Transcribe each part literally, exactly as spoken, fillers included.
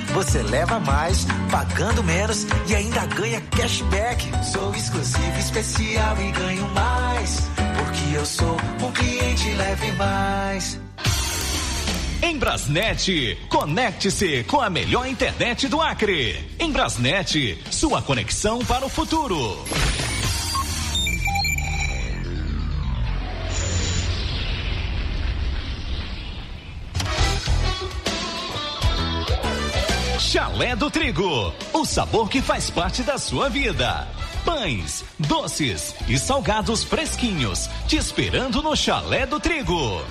você leva mais, pagando menos e ainda ganha cashback. Sou exclusivo, especial e ganho mais, porque eu sou um cliente Leve Mais. Em Brasnet, conecte-se com a melhor internet do Acre. Em Brasnet, sua conexão para o futuro. Chalé do Trigo, o sabor que faz parte da sua vida. Pães, doces e salgados fresquinhos, te esperando no Chalé do Trigo.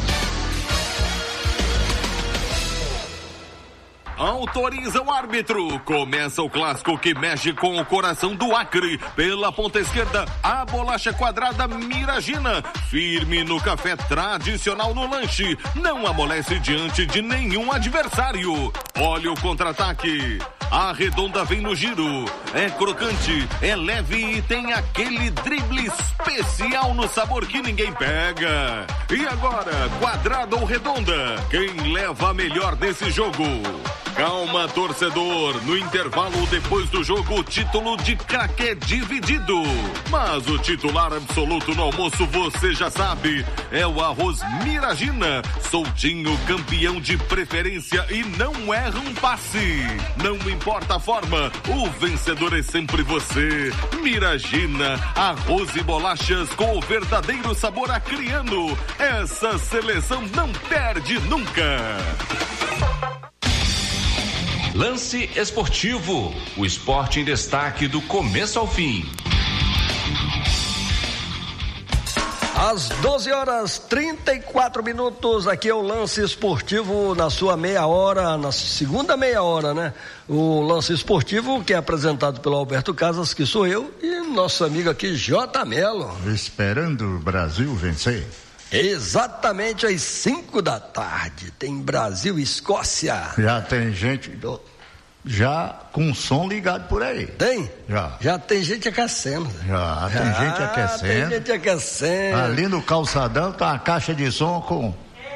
Autoriza o árbitro. Começa o clássico que mexe com o coração do Acre. Pela ponta esquerda, a bolacha quadrada Miragina. Firme no café, tradicional no lanche. Não amolece diante de nenhum adversário. Olha o contra-ataque. A redonda vem no giro. É crocante, é leve e tem aquele drible especial no sabor que ninguém pega. E agora, quadrada ou redonda? Quem leva a melhor desse jogo? Calma, torcedor. No intervalo depois do jogo, o título de craque é dividido. Mas o titular absoluto no almoço, você já sabe, é o arroz Miragina. Soltinho, campeão de preferência e não erra um passe. Não importa a forma, o vencedor é sempre você. Miragina, arroz e bolachas com o verdadeiro sabor acriano. Essa seleção não perde nunca. Lance Esportivo, o esporte em destaque do começo ao fim. Às doze horas trinta e quatro minutos, aqui é o Lance Esportivo na sua meia hora, na segunda meia hora, né? O Lance Esportivo que é apresentado pelo Alberto Casas, que sou eu, e nosso amigo aqui, J. Melo. Esperando o Brasil vencer. Exatamente às cinco da tarde, tem Brasil e Escócia. Já tem gente já com o som ligado por aí. Tem? Já. Já tem gente aquecendo. Já, tem Já, gente aquecendo. Tem gente aquecendo. Ali no calçadão tá a caixa de som com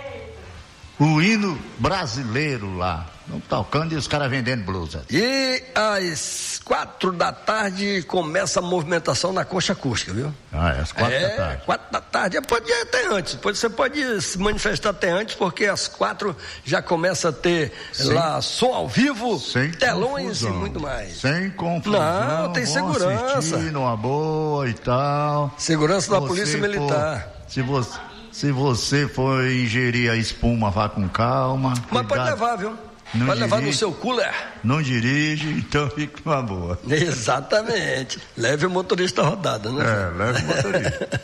o hino brasileiro lá. Não tocando e os caras vendendo blusa. E às quatro da tarde começa a movimentação na concha acústica, viu? Ah, é às quatro é, da tarde. Quatro da tarde. Pode ir até antes. Pode, você pode se manifestar até antes, porque às quatro já começa a ter sem, lá som ao vivo, telões confusão, e muito mais. Sem confusão. Não, tem segurança. Numa boa e tal. Segurança da Polícia Militar. For, se você, se você for ingerir a espuma, vá com calma. Mas cuidado. pode levar, viu? Não Pode dirige, levar no seu cooler. Não dirige, então fica numa boa. Exatamente. Leve o motorista rodada, né? É, leve o motorista.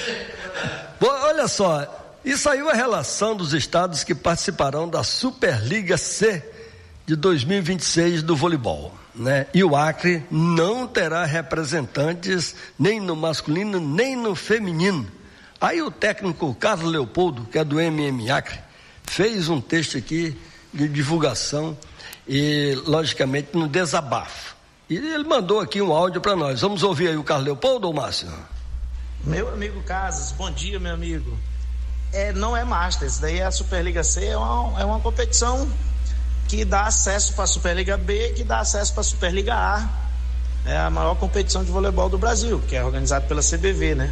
Bom, olha só, e saiu a relação dos estados que participarão da Superliga C de dois mil e vinte e seis do voleibol, né? E o Acre não terá representantes nem no masculino, nem no feminino. Aí o técnico Carlos Leopoldo, que é do M M Acre, fez um texto aqui de divulgação e, logicamente, no desabafo. E ele mandou aqui um áudio para nós. Vamos ouvir aí o Carlos Leopoldo ou Márcio? Meu amigo Casas, bom dia, meu amigo. É, não é Master, isso daí é a Superliga C, é uma, é uma competição que dá acesso para a Superliga B, que dá acesso para a Superliga A. É a maior competição de voleibol do Brasil, que é organizada pela C B V, né?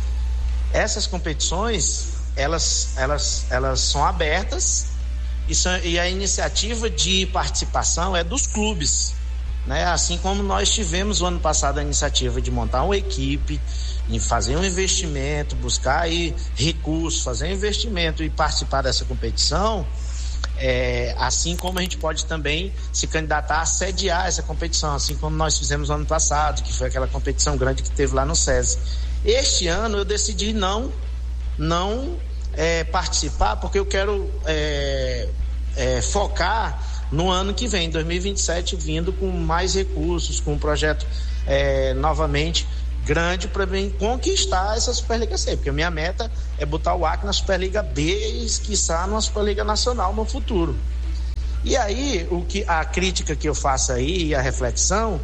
Essas competições, elas, elas, elas são abertas. Isso, e a iniciativa de participação é dos clubes, né? Assim como nós tivemos o ano passado a iniciativa de montar uma equipe, em fazer um investimento, buscar aí recursos, fazer um investimento e participar dessa competição, é, assim como a gente pode também se candidatar a sediar essa competição, assim como nós fizemos no ano passado, que foi aquela competição grande que teve lá no SESI. Este ano eu decidi não, não É, participar, porque eu quero é, é, focar no ano que vem, dois mil e vinte e sete, vindo com mais recursos, com um projeto é, novamente grande para mim conquistar essa Superliga C, porque a minha meta é botar o Acre na Superliga B e quiçá numa Superliga Nacional no futuro. E aí, o que, a crítica que eu faço aí e a reflexão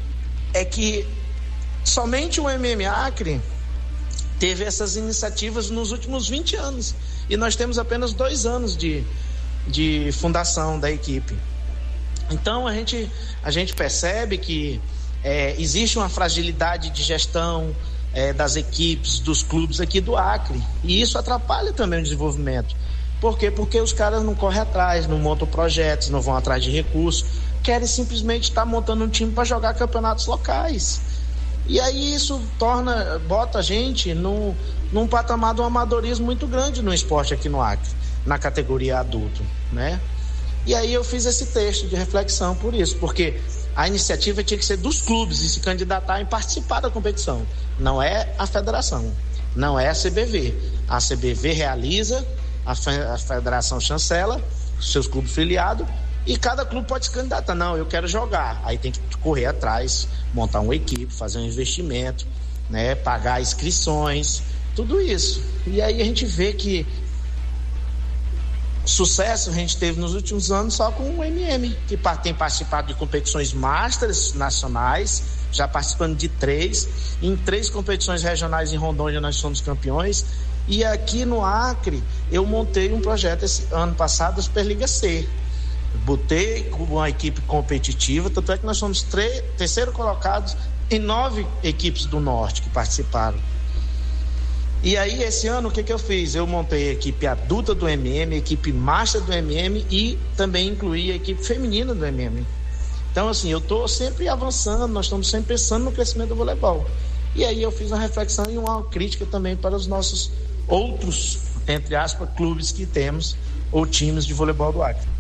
é que somente o M M Acre teve essas iniciativas nos últimos vinte anos. E nós temos apenas dois anos de, de fundação da equipe. Então a gente, a gente percebe que é, existe uma fragilidade de gestão é, das equipes, dos clubes aqui do Acre, e isso atrapalha também o desenvolvimento. Por quê? Porque os caras não correm atrás, não montam projetos, não vão atrás de recursos, querem simplesmente estar montando um time para jogar campeonatos locais. E aí isso torna, bota a gente no, num patamar de um amadorismo muito grande no esporte aqui no Acre, na categoria adulto, né? E aí eu fiz esse texto de reflexão por isso, porque a iniciativa tinha que ser dos clubes e se candidatar em participar da competição. Não é a federação, não é a C B V. A C B V realiza, a federação chancela, seus clubes filiados, e cada clube pode se candidatar. Não, eu quero jogar. Aí tem que correr atrás, montar uma equipe, fazer um investimento, né, pagar inscrições, tudo isso. E aí a gente vê que sucesso a gente teve nos últimos anos só com o M M, que tem participado de competições masters nacionais, já participando de três, em três competições regionais em Rondônia nós somos campeões, e aqui no Acre eu montei um projeto esse ano passado, a Superliga C. Botei uma equipe competitiva, tanto é que nós somos tre- terceiro colocados em nove equipes do Norte que participaram. E aí esse ano o que que eu fiz? Eu montei a equipe adulta do M M, a equipe master do M M e também incluí a equipe feminina do M M. Então assim, eu estou sempre avançando, nós estamos sempre pensando no crescimento do voleibol. E aí eu fiz uma reflexão e uma crítica também para os nossos outros, entre aspas, clubes que temos ou times de voleibol do Acre.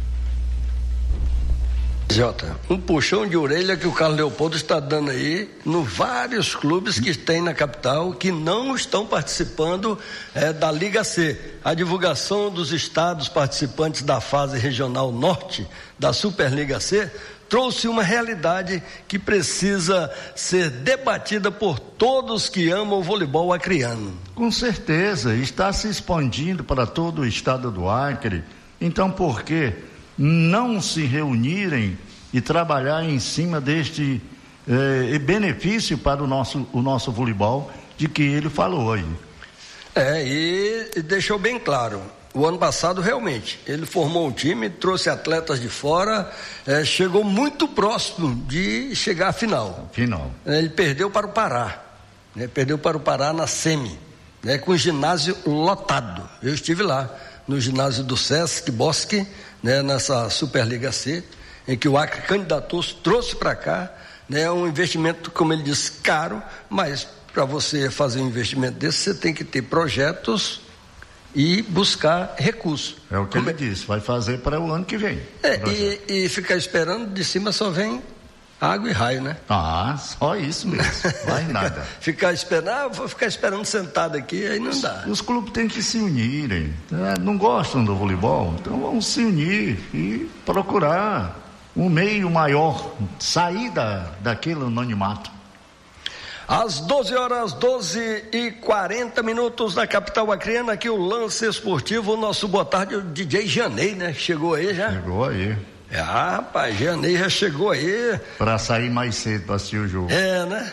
Jota, um puxão de orelha que o Carlos Leopoldo está dando aí no vários clubes que tem na capital que não estão participando é, da Liga C. A divulgação dos estados participantes da fase regional norte da Superliga C trouxe uma realidade que precisa ser debatida por todos que amam o voleibol acreano. Com certeza, está se expandindo para todo o estado do Acre. Então, por que não se reunirem e trabalhar em cima deste eh, benefício para o nosso, o nosso voleibol de que ele falou aí? É, e deixou bem claro, o ano passado realmente, ele formou um time, trouxe atletas de fora, eh, chegou muito próximo de chegar à final. Final. Ele perdeu para o Pará, né, perdeu para o Pará na semi, né, com o ginásio lotado. Eu estive lá, no ginásio do Sesc Bosque, né, nessa Superliga C, em que o Acre candidatou, trouxe para cá, né, um investimento, como ele disse, caro, mas para você fazer um investimento desse, você tem que ter projetos e buscar recursos. É o que como ele é? disse, vai fazer para o ano que vem. É, e, e ficar esperando, de cima só vem água e raio, né? Ah, só isso mesmo, vai nada. Ficar esperando, ah, vou ficar esperando sentado aqui, aí não dá. Os clubes têm que se unirem, né? Não gostam do voleibol, então vamos se unir e procurar um meio maior, sair da, daquele anonimato. Às doze horas, doze e quarenta minutos na capital acreana, aqui o lance esportivo, o nosso boa tarde, o D J Janei, né? Chegou aí já? Chegou aí. Ah, rapaz, Janei já chegou aí. Pra sair mais cedo pra assistir o jogo. É, né?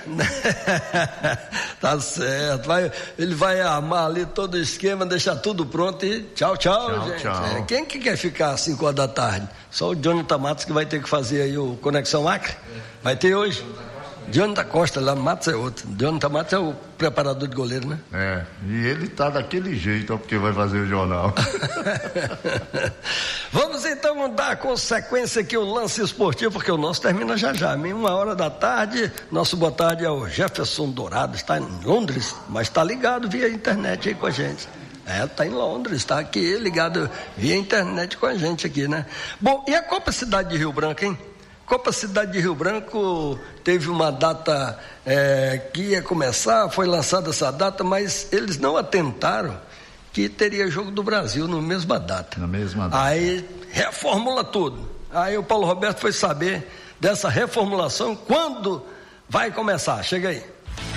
Tá certo. Vai, ele vai armar ali todo o esquema, deixar tudo pronto e tchau, tchau, tchau gente. Tchau. É, quem que quer ficar às cinco horas da tarde? Só o Johnny Matos que vai ter que fazer aí o Conexão Acre. Vai ter hoje. Johnny da Costa, lá Matos é outro. Johnny Matos é o preparador de goleiro, né? É, e ele tá daquele jeito, ó, porque vai fazer o jornal. Vamos então dar consequência aqui o lance esportivo, porque o nosso termina já já, uma hora da tarde. Nosso boa tarde é o Jefferson Dourado, está em Londres, mas está ligado via internet aí com a gente. É, está em Londres, está aqui ligado via internet com a gente aqui, né? Bom, e a Copa Cidade de Rio Branco, hein? Copa Cidade de Rio Branco teve uma data é, que ia começar, foi lançada essa data, mas eles não atentaram que teria jogo do Brasil na mesma data. Na mesma data. Aí reformula tudo. Aí o Paulo Roberto foi saber dessa reformulação, quando vai começar. Chega aí.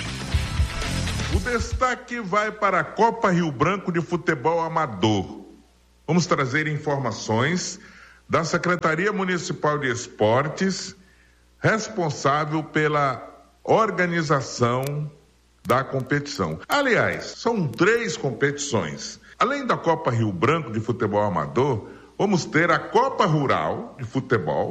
O destaque vai para a Copa Rio Branco de Futebol Amador. Vamos trazer informações da Secretaria Municipal de Esportes, responsável pela organização da competição. Aliás, são três competições. Além da Copa Rio Branco de Futebol Amador, vamos ter a Copa Rural de Futebol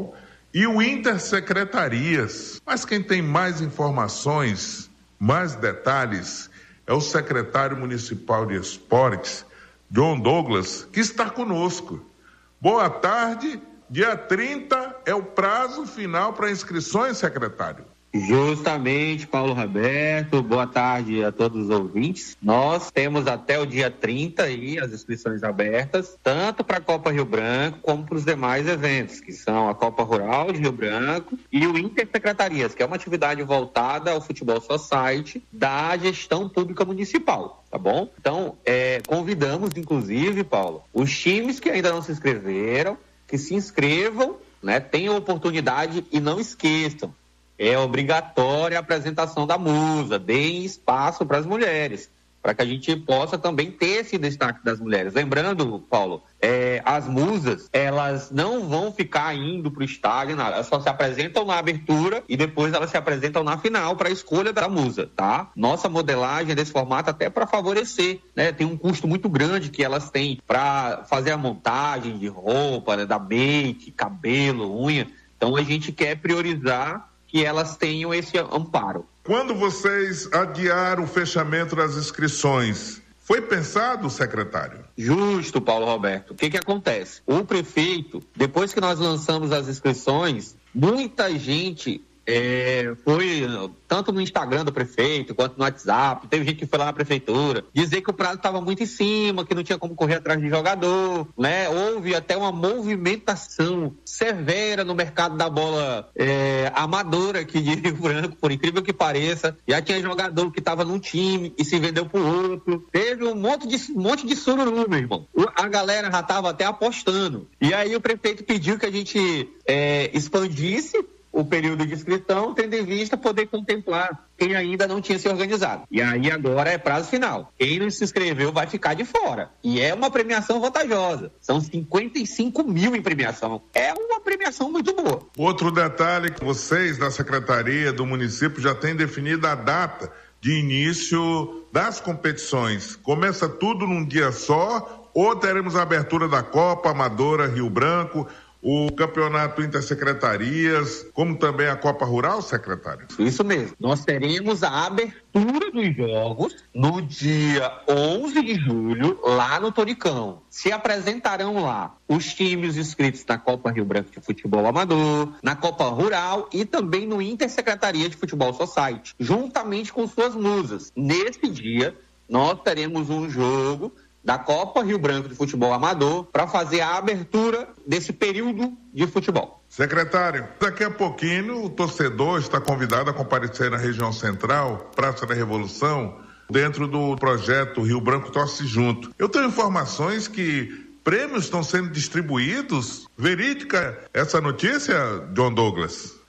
e o Intersecretarias. Mas quem tem mais informações, mais detalhes, é o secretário municipal de esportes, John Douglas, que está conosco. Boa tarde. Dia trinta é o prazo final para inscrições, secretário. Justamente, Paulo Roberto, boa tarde a todos os ouvintes. Nós temos até o dia trinta aí as inscrições abertas, tanto para a Copa Rio Branco como para os demais eventos, que são a Copa Rural de Rio Branco e o Intersecretarias, que é uma atividade voltada ao Futebol Society da gestão pública municipal, tá bom? Então, é, convidamos, inclusive, Paulo, os times que ainda não se inscreveram, que se inscrevam, né, tenham oportunidade e não esqueçam. É obrigatória a apresentação da musa, deem espaço para as mulheres, para que a gente possa também ter esse destaque das mulheres. Lembrando, Paulo, é, as musas, elas não vão ficar indo para o estádio, nada. Elas só se apresentam na abertura e depois elas se apresentam na final para a escolha da musa, tá? Nossa modelagem é desse formato até para favorecer, né? Tem um custo muito grande que elas têm para fazer a montagem de roupa, né? Da make, cabelo, unha. Então a gente quer priorizar que elas tenham esse amparo. Quando vocês adiaram o fechamento das inscrições, foi pensado, secretário? Justo, Paulo Roberto. O que que acontece? O prefeito, depois que nós lançamos as inscrições, muita gente é, foi, tanto no Instagram do prefeito, quanto no WhatsApp, teve gente que foi lá na prefeitura, dizer que o prazo estava muito em cima, que não tinha como correr atrás de jogador, né? Houve até uma movimentação severa no mercado da bola é, amadora aqui de Rio Branco, por incrível que pareça. Já tinha jogador que estava num time e se vendeu pro outro. Teve um monte de, um monte de sururu, meu irmão. A galera já estava até apostando. E aí o prefeito pediu que a gente é, expandisse o período de inscrição, tendo em vista poder contemplar quem ainda não tinha se organizado. E aí agora é prazo final. Quem não se inscreveu vai ficar de fora. E é uma premiação vantajosa. São cinquenta e cinco mil em premiação. É uma premiação muito boa. Outro detalhe que vocês da Secretaria do município já têm definido a data de início das competições. Começa tudo num dia só ou teremos a abertura da Copa Amadora Rio Branco, o campeonato Intersecretarias, como também a Copa Rural, secretário? Isso mesmo. Nós teremos a abertura dos jogos no dia onze de julho, lá no Toricão. Se apresentarão lá os times inscritos na Copa Rio Branco de Futebol Amador, na Copa Rural e também no Intersecretaria de Futebol Society, juntamente com suas musas. Nesse dia, nós teremos um jogo da Copa Rio Branco de Futebol Amador para fazer a abertura desse período de futebol. Secretário, daqui a pouquinho o torcedor está convidado a comparecer na região central, Praça da Revolução, dentro do projeto Rio Branco Torce Junto. Eu tenho informações que prêmios estão sendo distribuídos. Verídica essa notícia, John Douglas?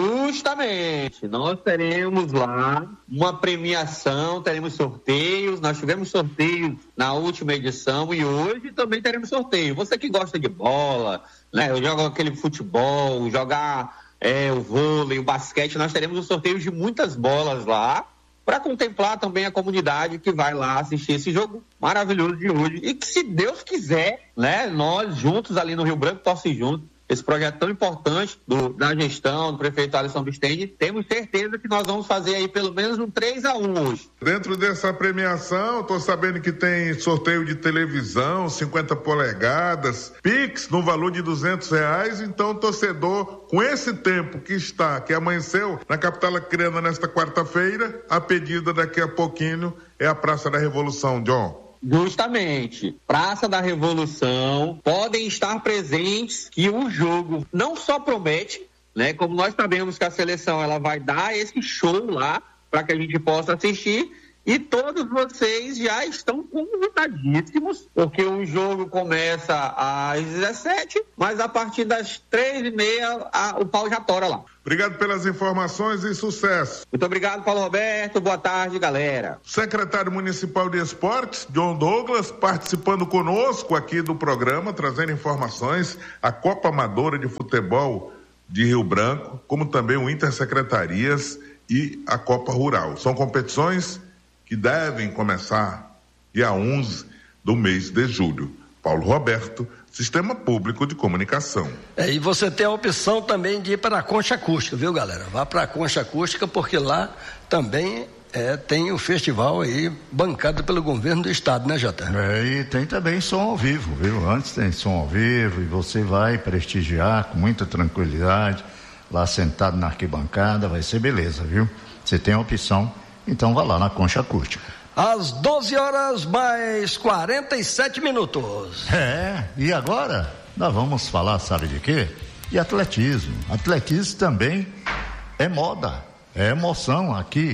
Justamente, nós teremos lá uma premiação, teremos sorteios, nós tivemos sorteios na última edição e hoje também teremos sorteio. Você que gosta de bola, né, joga aquele futebol, jogar é, o vôlei, o basquete, nós teremos um sorteio de muitas bolas lá para contemplar também a comunidade que vai lá assistir esse jogo maravilhoso de hoje e que, se Deus quiser, né, nós juntos ali no Rio Branco Torce Junto, esse projeto tão importante do, da gestão do prefeito Alisson Bistende, temos certeza que nós vamos fazer aí pelo menos um três a um hoje. Dentro dessa premiação, estou sabendo que tem sorteio de televisão, cinquenta polegadas, Pix no valor de duzentos reais, então torcedor, com esse tempo que está, que amanheceu na capital acreana nesta quarta-feira, a pedida daqui a pouquinho é a Praça da Revolução, John. Justamente, Praça da Revolução, podem estar presentes que o jogo não só promete, né, como nós sabemos que a seleção ela vai dar esse show lá para que a gente possa assistir, e todos vocês já estão convidadíssimos, porque o jogo começa às dezessete, mas a partir das três e meia a, o pau já tora lá. Obrigado pelas informações e sucesso. Muito obrigado, Paulo Roberto. Boa tarde, galera. Secretário Municipal de Esportes, John Douglas, participando conosco aqui do programa, trazendo informações. A Copa Amadora de Futebol de Rio Branco, como também o Intersecretarias e a Copa Rural. São competições que devem começar dia onze do mês de julho. Paulo Roberto, Sistema Público de Comunicação. É, e você tem a opção também de ir para a Concha Acústica, viu, galera? Vá para a Concha Acústica, porque lá também é, tem o festival aí bancado pelo governo do estado, né, Jota? É, e tem também som ao vivo, viu? Antes tem som ao vivo e você vai prestigiar com muita tranquilidade, lá sentado na arquibancada, vai ser beleza, viu? Você tem a opção, então vá lá na Concha Acústica. Às doze horas mais quarenta e sete minutos. É, e agora nós vamos falar, sabe de quê? De atletismo. Atletismo também é moda, é emoção aqui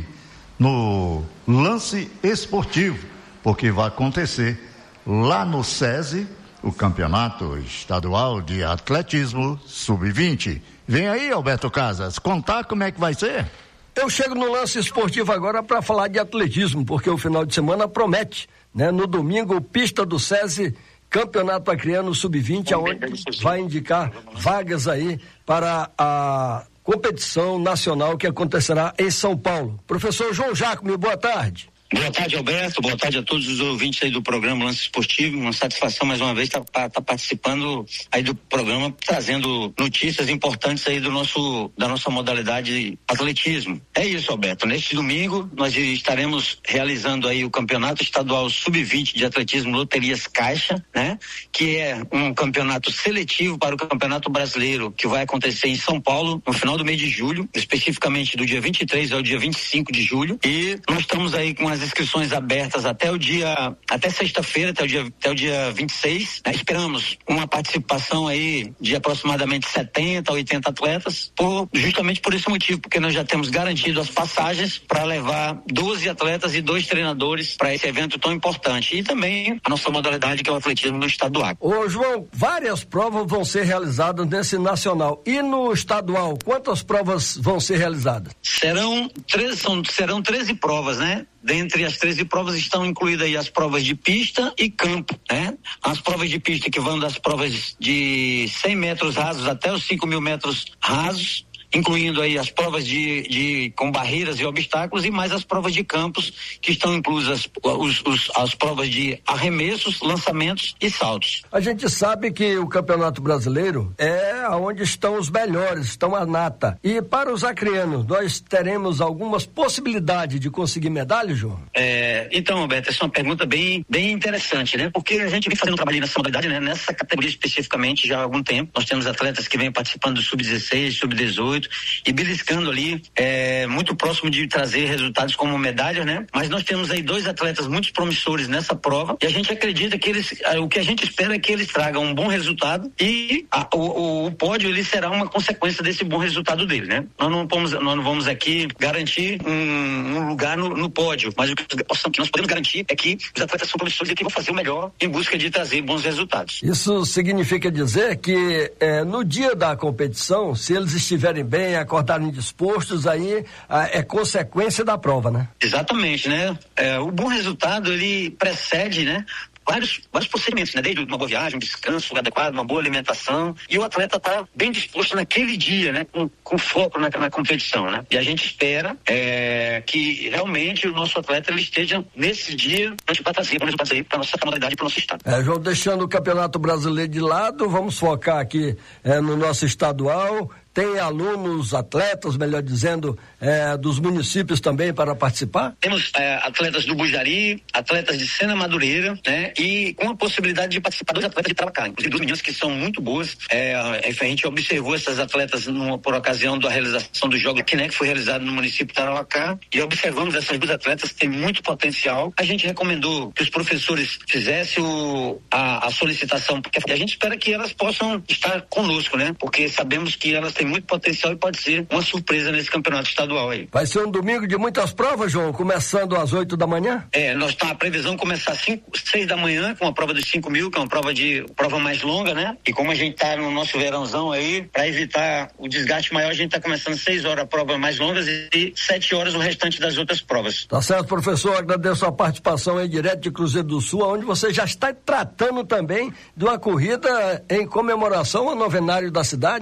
no Lance Esportivo, porque vai acontecer lá no SESI o Campeonato Estadual de Atletismo sub vinte. Vem aí, Alberto Casas, contar como é que vai ser? Eu chego no Lance Esportivo agora para falar de atletismo, porque o final de semana promete, né? No domingo, pista do SESI, Campeonato Acreano sub vinte, aonde vai indicar vagas aí para a competição nacional que acontecerá em São Paulo. Professor João Jacome, boa tarde. Boa tarde, Alberto. Boa tarde a todos os ouvintes aí do programa Lance Esportivo. Uma satisfação mais uma vez estar tá, tá participando aí do programa, trazendo notícias importantes aí do nosso, da nossa modalidade atletismo. É isso, Alberto. Neste domingo nós estaremos realizando aí o Campeonato Estadual sub vinte de Atletismo Loterias Caixa, né? Que é um campeonato seletivo para o Campeonato Brasileiro, que vai acontecer em São Paulo no final do mês de julho, especificamente do dia vinte e três ao dia vinte e cinco de julho. E nós estamos aí com as inscrições abertas até o dia, até sexta-feira, até o dia, até o dia vinte e seis. Né? Esperamos uma participação aí de aproximadamente setenta, oitenta atletas, por, justamente por esse motivo, porque nós já temos garantido as passagens para levar doze atletas e dois treinadores para esse evento tão importante. E também a nossa modalidade, que é o atletismo no estado do Acre. Ô, João, várias provas vão ser realizadas nesse nacional. E no estadual, quantas provas vão ser realizadas? Serão treze, são, serão treze provas, né? Dentre as treze provas estão incluídas aí as provas de pista e campo, né? As provas de pista que vão das provas de cem metros rasos até os cinco mil metros rasos, incluindo aí as provas de, de com barreiras e obstáculos, e mais as provas de campos, que estão inclusas os, os, as provas de arremessos, lançamentos e saltos. A gente sabe que o Campeonato Brasileiro é onde estão os melhores, estão a nata. E para os acreanos, nós teremos algumas possibilidades de conseguir medalha, João? É, então, Roberto, essa é uma pergunta bem, bem interessante, né? Porque a gente vem fazendo um trabalho nessa modalidade, né? Nessa categoria especificamente já há algum tempo. Nós temos atletas que vêm participando do sub dezesseis, sub dezoito, e beliscando ali, é, muito próximo de trazer resultados como medalha, né? Mas nós temos aí dois atletas muito promissores nessa prova, e a gente acredita que eles, o que a gente espera é que eles tragam um bom resultado, e a, o, o, o pódio, ele será uma consequência desse bom resultado dele, né? Nós não vamos, nós não vamos aqui garantir um, um lugar no, no pódio, mas o que nós podemos garantir é que os atletas são promissores e que vão fazer o melhor em busca de trazer bons resultados. Isso significa dizer que é, no dia da competição, se eles estiverem bem, acordarem dispostos, aí ah, é consequência da prova, né? Exatamente, né? É, o bom resultado, ele precede, né? Vários, vários procedimentos, né? Desde uma boa viagem, um descanso adequado, uma boa alimentação, e o atleta tá bem disposto naquele dia, né? Com, com foco na, na competição, né? E a gente espera é, que realmente o nosso atleta ele esteja nesse dia para trazer bons resultados aí para nossa modalidade e para o nosso estado. É, João, deixando o Campeonato Brasileiro de lado, vamos focar aqui é, no nosso estadual. Tem alunos, atletas, melhor dizendo, é, dos municípios também para participar? Temos é, atletas do Bujari, atletas de Sena Madureira, né? E com a possibilidade de participar dois atletas de Tarauacá, inclusive duas meninas que são muito boas. É, a gente observou essas atletas numa, por ocasião da realização do jogo aqui, né? Que foi realizado no município de Tarauacá, e observamos essas duas atletas que têm muito potencial. A gente recomendou que os professores fizessem o, a, a solicitação, porque a gente espera que elas possam estar conosco, né? Porque sabemos que elas têm muito potencial e pode ser uma surpresa nesse campeonato estadual aí. Vai ser um domingo de muitas provas, João, começando às oito da manhã? É, nós estamos a previsão começar às cinco, seis da manhã com a prova dos cinco mil, que é uma prova de prova mais longa, né? E como a gente tá no nosso verãozão aí, para evitar o desgaste maior, a gente tá começando seis horas a prova mais longas e sete horas o restante das outras provas. Tá certo, professor, agradeço a participação aí direto de Cruzeiro do Sul, onde você já está tratando também de uma corrida em comemoração ao novenário da cidade.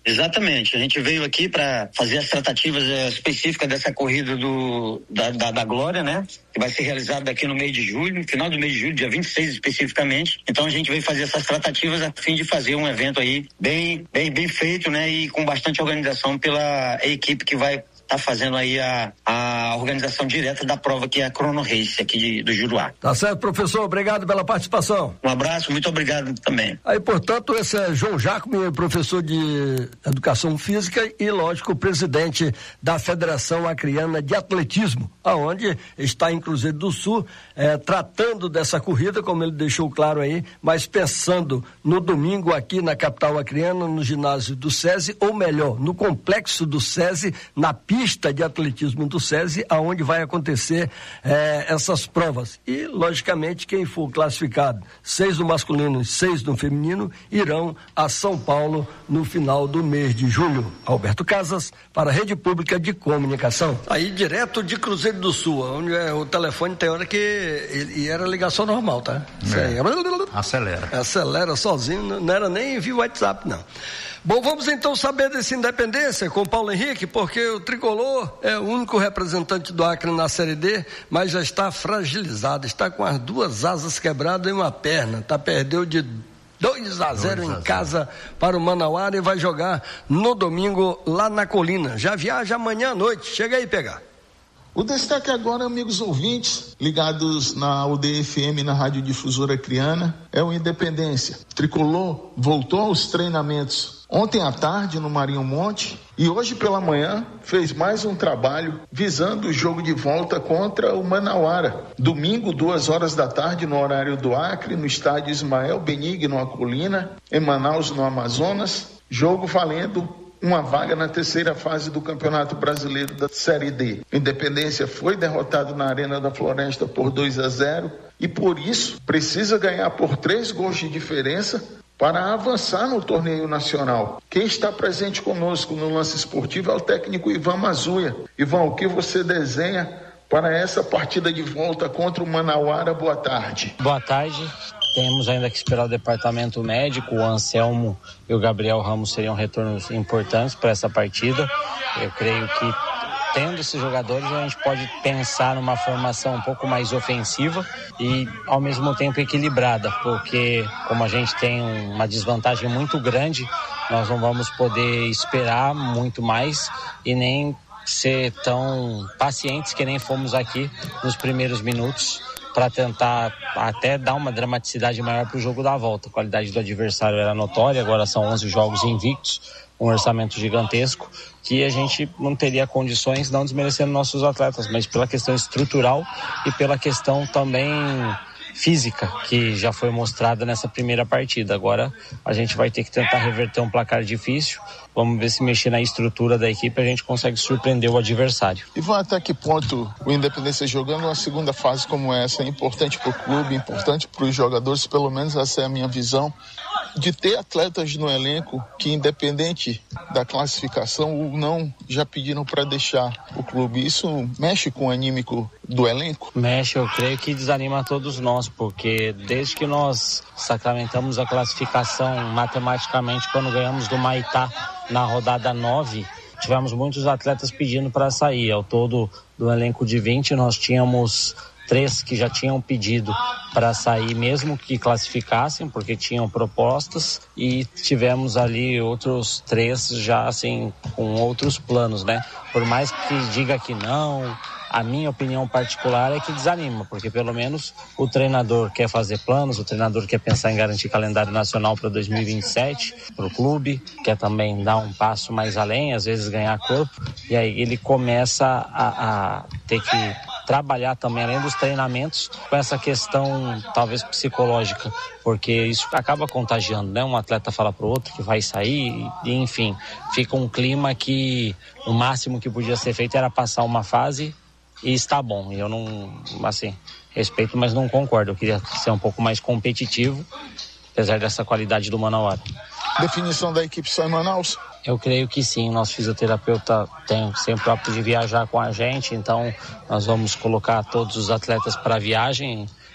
Exatamente, a gente veio aqui para fazer as tratativas eh, específicas dessa corrida do, da, da, da Glória, né? Que vai ser realizada aqui no mês de julho, no final do mês de julho, dia vinte e seis especificamente. Então a gente veio fazer essas tratativas a fim de fazer um evento aí bem, bem, bem feito, né? E com bastante organização pela equipe que vai tá fazendo aí a, a organização direta da prova, que é a Chrono Race aqui de, do Juruá. Tá certo, professor, obrigado pela participação. Um abraço, muito obrigado também. Aí, portanto, esse é João Jacome, professor de Educação Física e, lógico, presidente da Federação Acreana de Atletismo, aonde está em Cruzeiro do Sul, eh, tratando dessa corrida, como ele deixou claro aí, mas pensando no domingo aqui na capital acreana, no ginásio do SESI, ou melhor, no complexo do SESI, na pista pista de atletismo do SESI, aonde vai acontecer eh, essas provas. E, logicamente, quem for classificado, seis no masculino e seis no feminino, irão a São Paulo no final do mês de julho. Alberto Casas, para a Rede Pública de Comunicação. Aí, direto de Cruzeiro do Sul, onde é, o telefone tem hora que ele, e era ligação normal, tá? É. Acelera. Acelera sozinho, não, não era nem via WhatsApp, não. Bom, vamos então saber desse Independência com Paulo Henrique, porque o Tricolor é o único representante do Acre na Série D, mas já está fragilizado, está com as duas asas quebradas e uma perna, tá, perdeu de dois a zero em casa para o Manauara e vai jogar no domingo lá na Colina, já viaja amanhã à noite, chega aí pegar. O destaque agora, amigos ouvintes, ligados na U D F M, na Rádio Difusora Acreana, é o Independência. O Tricolor voltou aos treinamentos ontem à tarde no Marinho Monte e hoje pela manhã fez mais um trabalho visando o jogo de volta contra o Manauara. Domingo, duas horas da tarde, no horário do Acre, no estádio Ismael Benigno, na Colina, em Manaus, no Amazonas. Jogo valendo uma vaga na terceira fase do Campeonato Brasileiro da Série D. Independência foi derrotado na Arena da Floresta por dois a zero e por isso precisa ganhar por três gols de diferença para avançar no torneio nacional. Quem está presente conosco no Lance Esportivo é o técnico Ivan Mazuia. Ivan, o que você desenha para essa partida de volta contra o Manauara? Boa tarde. Boa tarde. Temos ainda que esperar o departamento médico, o Anselmo e o Gabriel Ramos seriam retornos importantes para essa partida. Eu creio que, tendo esses jogadores, a gente pode pensar numa formação um pouco mais ofensiva e, ao mesmo tempo, equilibrada, porque, como a gente tem uma desvantagem muito grande, nós não vamos poder esperar muito mais e nem ser tão pacientes que nem fomos aqui nos primeiros minutos, para tentar até dar uma dramaticidade maior para o jogo da volta. A qualidade do adversário era notória, agora são onze jogos invictos, um orçamento gigantesco, que a gente não teria condições, não desmerecendo nossos atletas, mas pela questão estrutural e pela questão também física, que já foi mostrada nessa primeira partida. Agora a gente vai ter que tentar reverter um placar difícil. Vamos ver se mexer na estrutura da equipe a gente consegue surpreender o adversário. E vão até que ponto o Independência jogando uma segunda fase como essa é importante para o clube, importante para os jogadores, pelo menos essa é a minha visão, de ter atletas no elenco que, independente da classificação ou não, já pediram para deixar o clube. Isso mexe com o anímico do elenco? Mexe, eu creio que desanima todos nós, porque desde que nós sacramentamos a classificação matematicamente quando ganhamos do Maitá na rodada nove, tivemos muitos atletas pedindo para sair. Ao todo do elenco de vinte, nós tínhamos três que já tinham pedido para sair, mesmo que classificassem, porque tinham propostas, e tivemos ali outros três já assim com outros planos, né? Por mais que diga que não, a minha opinião particular é que desanima, porque pelo menos o treinador quer fazer planos, o treinador quer pensar em garantir calendário nacional para dois mil e vinte e sete para o clube, quer também dar um passo mais além, às vezes ganhar corpo, e aí ele começa a, a ter que trabalhar também, além dos treinamentos, com essa questão talvez psicológica, porque isso acaba contagiando, né? Um atleta fala pro outro que vai sair e, enfim, fica um clima que o máximo que podia ser feito era passar uma fase e está bom. E eu não, assim, respeito, mas não concordo. Eu queria ser um pouco mais competitivo, apesar dessa qualidade do Manauara. Definição da equipe só em Manaus? Eu creio que sim, nosso fisioterapeuta tem sempre o de viajar com a gente, então nós vamos colocar todos os atletas para a viagem,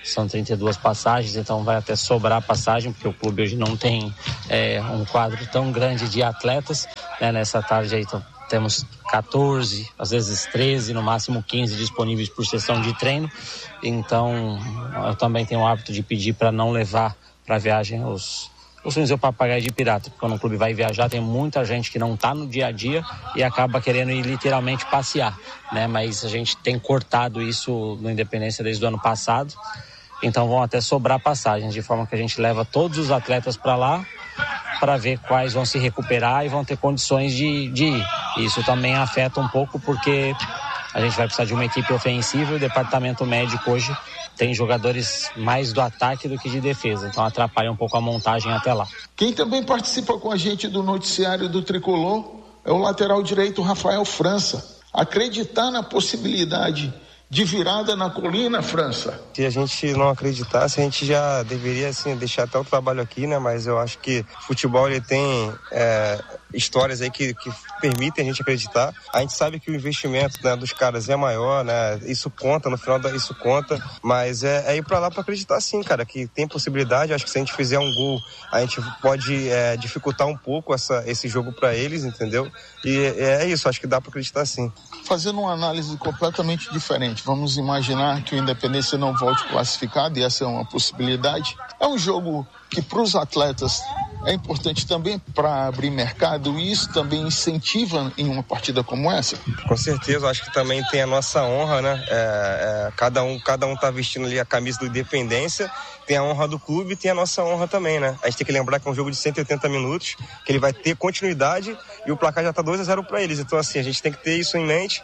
são trinta e duas passagens, então vai até sobrar passagem, porque o clube hoje não tem é, um quadro tão grande de atletas, né? Nessa tarde aí então, temos quatorze, às vezes treze, no máximo quinze disponíveis por sessão de treino, então eu também tenho o hábito de pedir para não levar para a viagem os... Os o papagaio de pirata, porque quando o clube vai viajar tem muita gente que não está no dia a dia e acaba querendo ir literalmente passear, né? Mas a gente tem cortado isso no Independência desde o ano passado, então vão até sobrar passagens, de forma que a gente leva todos os atletas para lá para ver quais vão se recuperar e vão ter condições de, de ir. Isso também afeta um pouco porque a gente vai precisar de uma equipe ofensiva e o departamento médico hoje tem jogadores mais do ataque do que de defesa, então atrapalha um pouco a montagem até lá. Quem também participa com a gente do noticiário do Tricolor é o lateral direito Rafael França. Acreditar na possibilidade de virada na Colina, França? Se a gente não acreditasse, a gente já deveria assim, deixar até o trabalho aqui, né? Mas eu acho que o futebol ele tem é, histórias aí que, que permitem a gente acreditar. A gente sabe que o investimento, né, dos caras é maior, né? Isso conta, no final da, isso conta, mas é, é ir pra lá pra acreditar sim, cara, que tem possibilidade. Acho que se a gente fizer um gol, a gente pode é, dificultar um pouco essa, esse jogo pra eles, entendeu? E é, é isso, acho que dá pra acreditar sim. Fazendo uma análise completamente diferente, vamos imaginar que o Independência não volte classificado, e essa é uma possibilidade. É um jogo que para os atletas é importante também para abrir mercado, e isso também incentiva em uma partida como essa? Com certeza, acho que também tem a nossa honra, né? É, é, cada um cada um tá vestindo ali a camisa do Independência, tem a honra do clube e tem a nossa honra também, né? A gente tem que lembrar que é um jogo de cento e oitenta minutos, que ele vai ter continuidade e o placar já tá dois a zero para eles, então assim, a gente tem que ter isso em mente,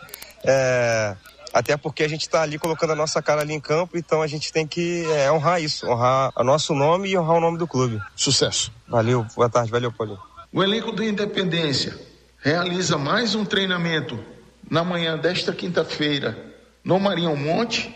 é... até porque a gente está ali colocando a nossa cara ali em campo, então a gente tem que é, honrar isso, honrar o nosso nome e honrar o nome do clube. Sucesso. Valeu, boa tarde, valeu, Paulinho. O elenco do Independência realiza mais um treinamento na manhã desta quinta-feira no Marinho Monte,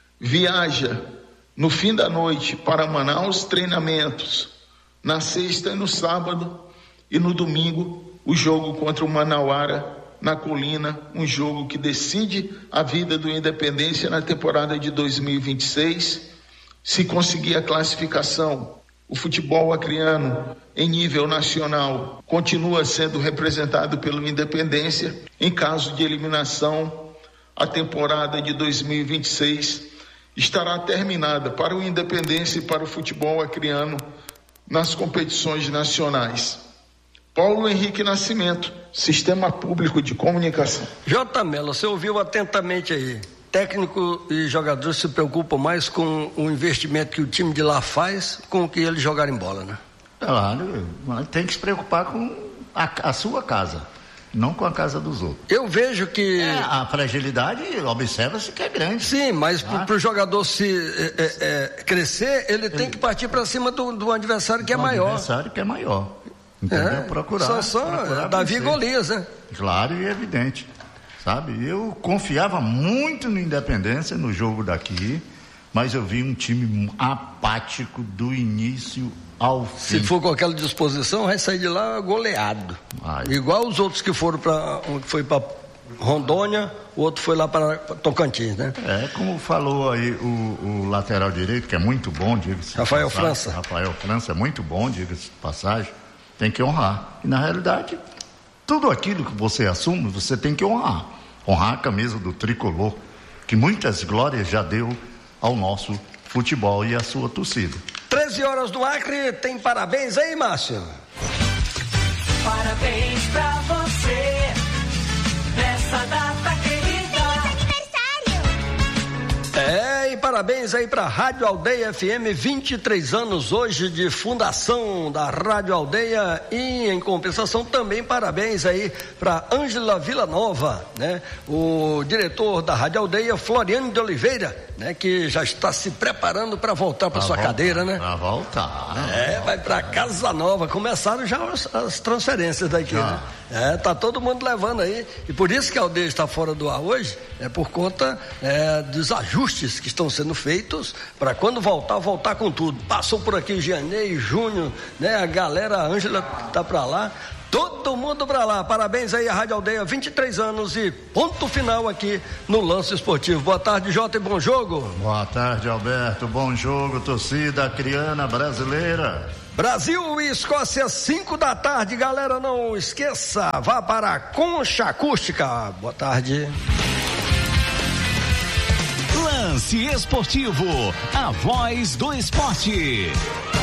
viaja no fim da noite para Manaus, treinamentos na sexta e no sábado, e no domingo o jogo contra o Manauara na Colina, um jogo que decide a vida do Independência na temporada de dois mil e vinte e seis. Se conseguir a classificação, o futebol acreano em nível nacional continua sendo representado pelo Independência. Em caso de eliminação, a temporada de dois mil e vinte e seis estará terminada para o Independência e para o futebol acreano nas competições nacionais. Paulo Henrique Nascimento, Sistema Público de Comunicação. J. Mello, você ouviu atentamente aí. Técnico e jogador se preocupam mais com o investimento que o time de lá faz com o que eles jogarem bola, né? Claro, tem que se preocupar com a, a sua casa, não com a casa dos outros. Eu vejo que... É, a fragilidade, observa-se que é grande. Sim, mas ah. para o jogador se é, é, crescer, ele, ele tem que partir para cima do, do adversário que é maior. Do adversário que é maior. Entendeu? É, procurar. Só, só procurar Davi e Golias, né? Claro e evidente. Sabe? Eu confiava muito no Independência, no jogo daqui, mas eu vi um time apático do início ao fim. Se for com aquela disposição, vai sair de lá goleado. Ai. Igual os outros que foram para foi para Rondônia, o outro foi lá para Tocantins, né? É, como falou aí o, o lateral direito, que é muito bom, diga-se. Rafael passagem, França. Rafael França é muito bom, diga-se de passagem. Tem que honrar. E na realidade, tudo aquilo que você assume, você tem que honrar. Honrar a camisa do Tricolor, que muitas glórias já deu ao nosso futebol e à sua torcida. treze horas do Acre, tem parabéns aí, Márcio? Parabéns pra você, nessa data querida. É, e parabéns aí pra Rádio Aldeia F M, vinte e três anos hoje de fundação da Rádio Aldeia, e em compensação também parabéns aí pra Ângela Villanova, né? O diretor da Rádio Aldeia, Floriano de Oliveira, né? Que já está se preparando para voltar para sua voltar, cadeira, né? Pra voltar. É, vai pra Casa Nova, começaram já as, as transferências daqui, já. Né? É, tá todo mundo levando aí, e por isso que a Aldeia está fora do ar hoje, é por conta é, dos ajustes que estão sendo feitos para quando voltar, voltar com tudo. Passou por aqui Gianei, Júnior, né? A galera, a Ângela tá para lá, Todo mundo pra lá. Parabéns aí à Rádio Aldeia, vinte e três anos e ponto final aqui no Lance Esportivo. Boa tarde, Jota, e bom jogo. Boa tarde, Alberto. Bom jogo, torcida acriana brasileira. Brasil e Escócia, cinco da tarde. Galera, não esqueça, vá para a Concha Acústica. Boa tarde. Lance Esportivo, a voz do esporte.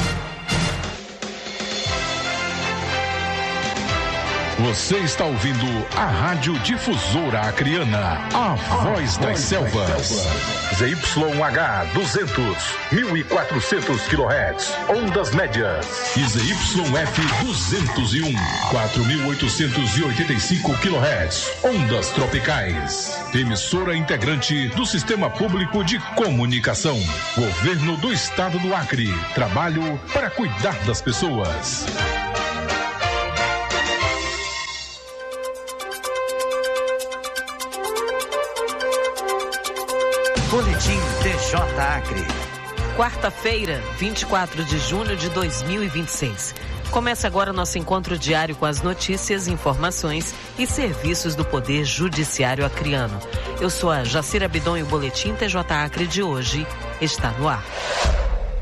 Você está ouvindo a Rádio Difusora Acriana, a voz das selvas. Z Y H duzentos, mil e quatrocentos quilohertz, ondas médias. E Z Y F duzentos e um, quatro mil oitocentos e oitenta e cinco quilohertz, ondas tropicais. Emissora integrante do Sistema Público de Comunicação. Governo do Estado do Acre. Trabalho para cuidar das pessoas. Boletim D J Acre. Quarta-feira, vinte e quatro de junho de dois mil e vinte e seis. Começa agora nosso encontro diário com as notícias, informações e serviços do Poder Judiciário acreano. Eu sou a Jacira Bidon e o Boletim T J Acre de hoje está no ar.